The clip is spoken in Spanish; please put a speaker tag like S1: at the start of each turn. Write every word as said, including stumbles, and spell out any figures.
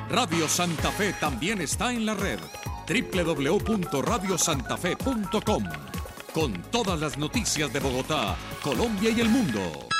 S1: Radio Santa Fe también está en la red. doble u doble u doble u punto radio santa fe punto com. Con todas las noticias de Bogotá, Colombia y el mundo.